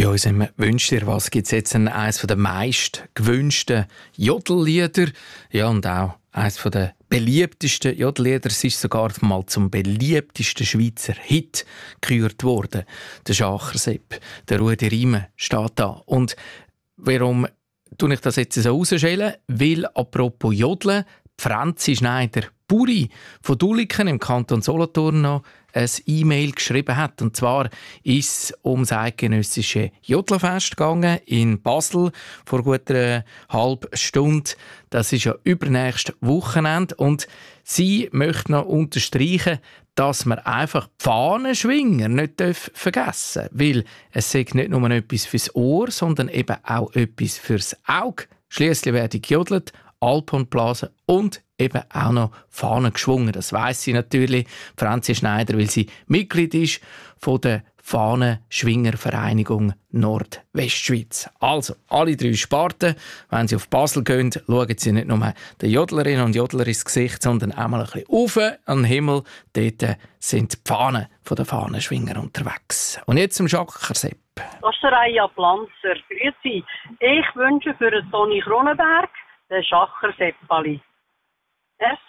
Bei unserem «Wünsch dir was» gibt es jetzt eines der meist gewünschten Jodellieder. Ja, und auch eines der beliebtesten Jodellieder. Es ist sogar mal zum beliebtesten Schweizer Hit gekürt worden. Der Schachersepp, der Rudi Riemen steht da. Und warum tue ich das jetzt so rausschälen? Weil, apropos Jodeln, Franzi Schneider-Buri von Duliken im Kanton Solothurn noch ein E-Mail geschrieben hat. Und zwar ist es ums eidgenössische Jodlerfest gegangen in Basel vor gut einer halben Stunde. Das ist ja übernächstes Wochenende. Und sie möchte noch unterstreichen, dass man einfach die Fahnenschwinger nicht vergessen darf. Weil es sagt nicht nur etwas fürs Ohr, sondern eben auch etwas fürs Auge. Schliesslich werde gejodelt, Alphorn geblasen und eben auch noch Fahnen geschwungen. Das weiss sie natürlich, Franzi Schneider, weil sie Mitglied ist von der Fahnenschwingervereinigung Nordwestschweiz. Also, alle 3 Sparten, wenn Sie auf Basel gehen, schauen Sie nicht nur den Jodlerinnen und Jodler ins Gesicht, sondern auch mal ein bisschen rauf an den Himmel. Dort sind die Fahnen der Fahnenschwinger unterwegs. Und jetzt zum Schachersepp. Raya Planzer, grüezi. Ich wünsche für Toni Kronenberg den Schacherseppali.